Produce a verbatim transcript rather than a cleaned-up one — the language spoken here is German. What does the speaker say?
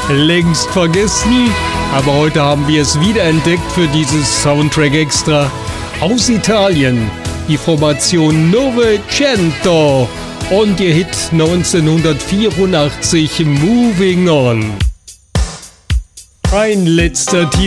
längst vergessen, aber heute haben wir es wiederentdeckt für dieses Soundtrack Extra. Aus Italien, die Formation Novecento und ihr Hit neunzehnhundertvierundachtzig Moving On. Ein letzter Titel.